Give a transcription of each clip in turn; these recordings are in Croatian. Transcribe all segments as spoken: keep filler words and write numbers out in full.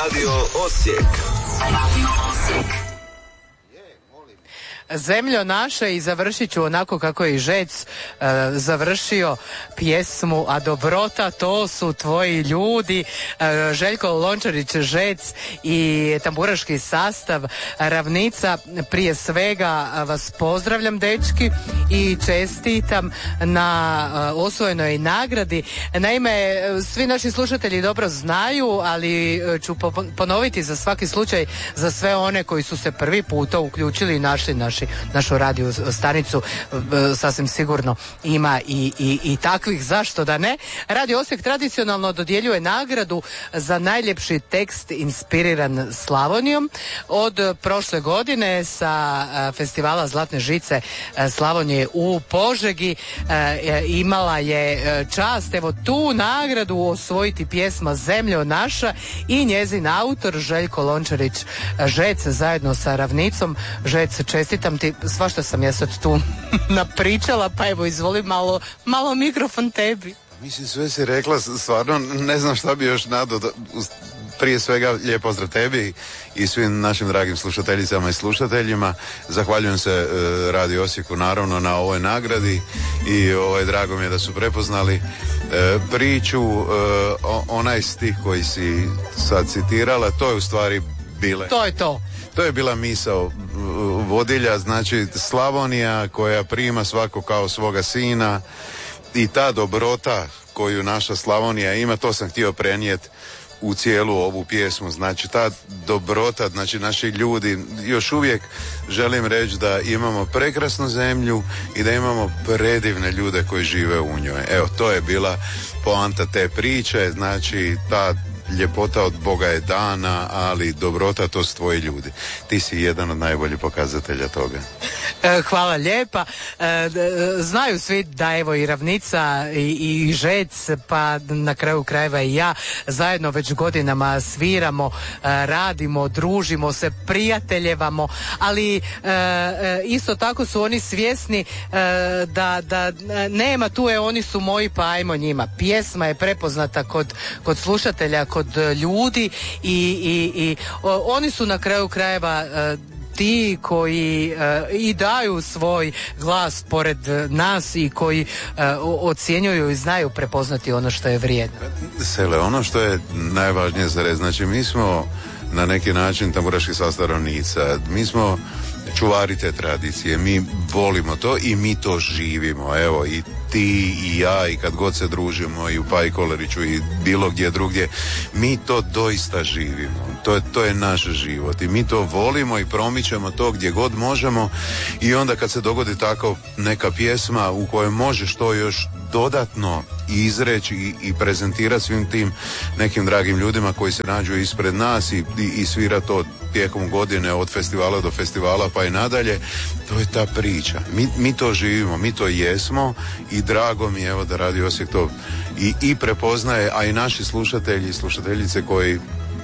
Radio Osijek. Radio Osijek. Zemljo naše, i završit ću onako kako je i Žec e, završio pjesmu, a dobrota to su tvoji ljudi. e, Željko Lončarić Žec i tamburaški sastav Ravnica, prije svega vas pozdravljam, dečki, i čestitam na e, osvojenoj nagradi. Naime, svi naši slušatelji dobro znaju, ali ću ponoviti za svaki slučaj, za sve one koji su se prvi puta uključili i našli naši našu radio stanicu, sasvim sigurno ima i, i, i takvih, zašto da ne. Radio Osijek tradicionalno dodjeljuje nagradu za najljepši tekst inspiriran Slavonijom. Od prošle godine sa festivala Zlatne žice Slavonije u Požegi imala je čast evo tu nagradu osvojiti pjesma Zemljo naša i njezin autor Željko Lončarić Žec zajedno sa Ravnicom. Žec, čestitam ti, svašta sam ja sad tu napričala, pa evo izvoli malo, malo mikrofon tebi. Mislim, sve si rekla, stvarno ne znam šta bi još nadao. Prije svega lijep pozdrav tebi i svim našim dragim slušateljicama i slušateljima. Zahvaljujem se e, Radio Osijeku naravno na ovoj nagradi i ovaj, drago mi je da su prepoznali e, priču, e, onaj stih koji si sad citirala, to je u stvari bile. To je to. To je bila misao vodilja, znači Slavonija koja prima svako kao svoga sina i ta dobrota koju naša Slavonija ima, to sam htio prenijeti u cijelu ovu pjesmu. Znači ta dobrota, znači naši ljudi, još uvijek želim reći da imamo prekrasnu zemlju i da imamo predivne ljude koji žive u njoj. Evo, to je bila poanta te priče, znači ta ljepota od Boga je dana, ali dobrota to su tvoji ljudi. Ti si jedan od najboljih pokazatelja toga. E, hvala lijepa. E, znaju svi da evo i Ravnica i, i Žec, pa na kraju krajeva i ja zajedno već godinama sviramo, e, radimo, družimo se, prijateljevamo, ali e, e, isto tako su oni svjesni e, da, da nema tu je, oni su moji, pa ajmo njima. Pjesma je prepoznata kod, kod slušatelja, kod ljudi i, i, i o, oni su na kraju krajeva e, ti koji e, i daju svoj glas pored nas i koji e, ocjenjuju i znaju prepoznati ono što je vrijedno. Sele, ono što je najvažnije za reći, znači mi smo na neki način tamburaški sastav Ravnica, mi smo čuvari te tradicije, mi volimo to i mi to živimo, evo i ti i ja i kad god se družimo i u Pajkoleriću i bilo gdje drugdje, mi to doista živimo, to je, to je naš život i mi to volimo i promičemo to gdje god možemo i onda kad se dogodi tako neka pjesma u kojoj možeš to još dodatno izreći i, i prezentirati svim tim nekim dragim ljudima koji se nađu ispred nas i, i, i svira to tijekom godine od festivala do festivala pa i nadalje, to je ta priča. Mi, mi to živimo, mi to jesmo i drago mi je evo da Radio Osijek to i, i prepoznaje, a i naši slušatelji i slušateljice koji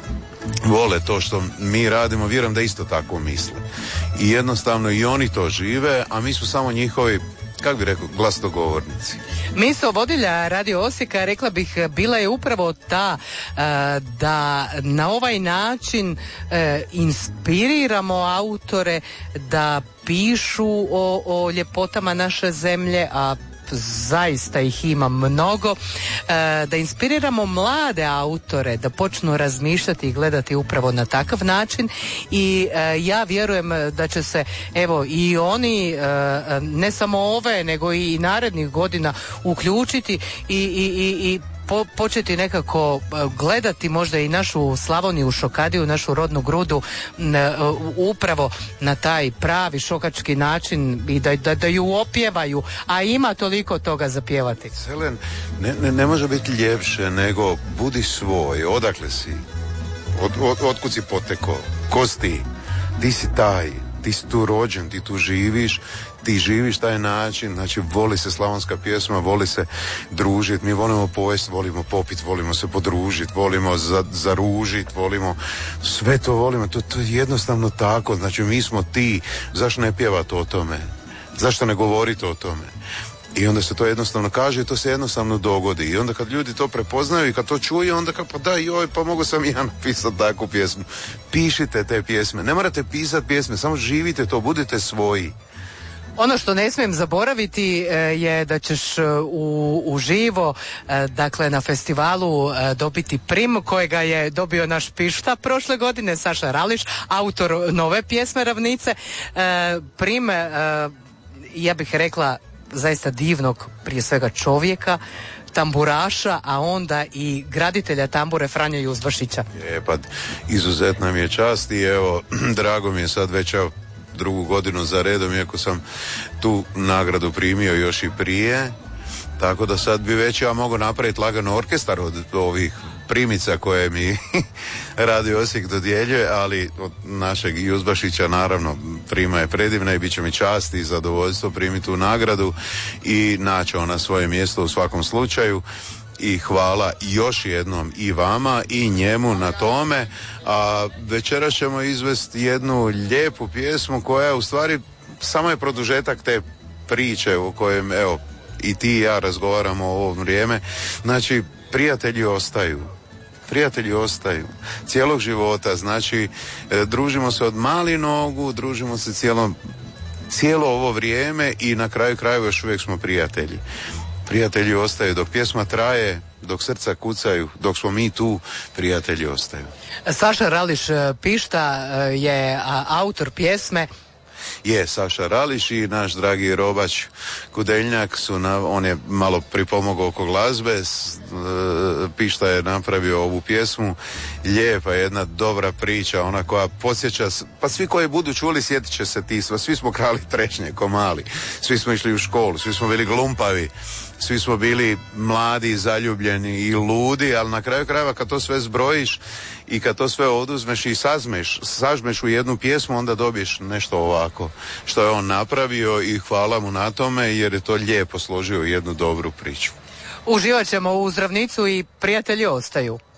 vole to što mi radimo, vjerujem da isto tako misle. I jednostavno i oni to žive, a mi smo samo njihovi, kako bi rekao, glasnogovornici. Misao vodilja Radio Osijeka, rekla bih, bila je upravo ta uh, da na ovaj način uh, inspiriramo autore da pišu o, o ljepotama naše zemlje, a zaista ih ima mnogo, da inspiriramo mlade autore da počnu razmišljati i gledati upravo na takav način i ja vjerujem da će se evo i oni ne samo ove nego i narednih godina uključiti i, i, i, i Po, početi nekako gledati možda i našu Slavoniju, Šokadiju, našu rodnu grudu n, upravo na taj pravi šokački način i da, da, da ju opjevaju, a ima toliko toga za pjevati. Selen, ne, ne, ne može biti ljepše nego budi svoj, odakle si, od, od, otkud si potekao, ko si ti, ti si taj, ti si tu rođen, ti tu živiš, ti živiš taj način, znači voli se slavonska pjesma, voli se družiti, mi volimo povest, volimo popit, volimo se podružiti, volimo za, zaružiti, volimo, sve to volimo, to, to je jednostavno tako, znači mi smo ti, zašto ne pjevati o tome, zašto ne govoriti o tome? I onda se to jednostavno kaže i to se jednostavno dogodi. I onda kad ljudi to prepoznaju i kad to čuju, onda kao pa da joj, pa mogu sam i ja napisati takvu pjesmu. Pišite te pjesme, ne morate pisati pjesme, samo živite to, budite svoji. Ono što ne smijem zaboraviti e, je da ćeš e, u, u živo, e, dakle na festivalu e, dobiti prim kojega je dobio naš pišta prošle godine, Saša Rališ, autor nove pjesme Ravnice. E, prim, e, ja bih rekla, zaista divnog, prije svega čovjeka, tamburaša, a onda i graditelja tambure Franje Juzbašića. Je, pa izuzetna mi je čast i evo, drago mi je sad već evo, drugu godinu za redom, iako sam tu nagradu primio još i prije, tako da sad bi već ja mogu napraviti lagano orkestar od ovih primica koje mi Radio Osijek dodjeljuje, ali od našeg Juzbašića naravno prima je predivna i bit će mi čast i zadovoljstvo primiti tu nagradu i naći ona svoje mjesto u svakom slučaju. I hvala još jednom i vama i njemu na tome, a večeras ćemo izvesti jednu lijepu pjesmu koja u stvari samo je produžetak te priče o kojem evo i ti i ja razgovaramo u ovo vrijeme. Znači, prijatelji ostaju. Prijatelji ostaju cijelog života, znači e, družimo se od malih nogu, družimo se cijelo, cijelo ovo vrijeme i na kraju krajeva još uvijek smo prijatelji. Prijatelji ostaju dok pjesma traje, dok srca kucaju, dok smo mi tu, prijatelji ostaju. Saša Rališ pišta je autor pjesme. Je, Saša Rališ i naš dragi Robać Kudeljnjak su, na, on je malo pripomogao oko glazbe, s, e, pišta je napravio ovu pjesmu, lijepa jedna dobra priča, ona koja podsjeća, pa svi koji budu čuli sjetit će se ti, svi smo krali trešnje ko mali, svi smo išli u školu, svi smo bili glumpavi, svi smo bili mladi, zaljubljeni i ludi, ali na kraju krajeva kad to sve zbrojiš i kad to sve oduzmeš i sazmeš, sažmeš u jednu pjesmu, onda dobiješ nešto ovako što je on napravio i hvala mu na tome jer je to lijepo složio u jednu dobru priču. Uživat ćemo uz Ravnicu i prijatelji ostaju.